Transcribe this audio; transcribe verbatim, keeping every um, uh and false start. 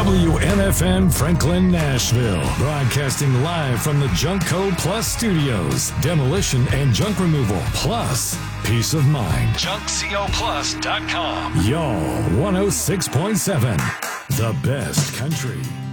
W M F M Franklin, Nashville. Broadcasting live from the Junkco Plus Studios. Demolition and junk removal plus peace of mind. junk co plus dot com. Y'all, one oh six point seven. The best country.